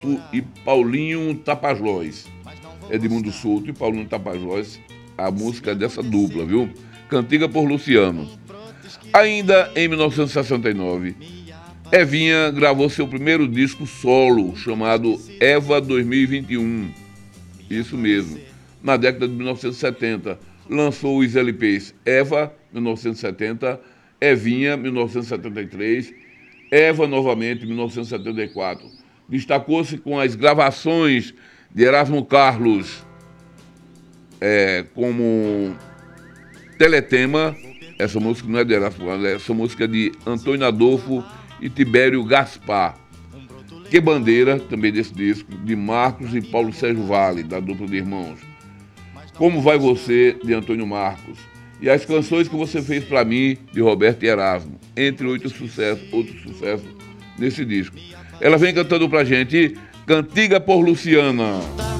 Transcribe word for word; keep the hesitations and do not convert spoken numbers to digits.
e Paulinho Tapajós. Edmundo Souto e Paulinho Tapajós, a música dessa dupla, viu? Cantiga por Luciano. Ainda em mil novecentos e sessenta e nove, Evinha gravou seu primeiro disco solo, chamado Eva dois mil e vinte e um. Isso mesmo. Na década de mil novecentos e setenta, lançou os L Ps Eva, mil novecentos e setenta, Evinha, mil novecentos e setenta e três, Eva novamente, mil novecentos e setenta e quatro. Destacou-se com as gravações de Erasmo Carlos, é, como Teletema. Essa música não é de Erasmo Carlos, essa música é de Antônio Adolfo e Tibério Gaspar. Que Bandeira, também desse disco, de Marcos e Paulo Sérgio Vale, da dupla de irmãos. Como Vai Você, de Antônio Marcos. E As Canções que Você Fez Pra Mim, de Roberto e Erasmo, entre outros sucessos, outros sucessos nesse disco. Ela vem cantando pra gente Cantiga por Luciana.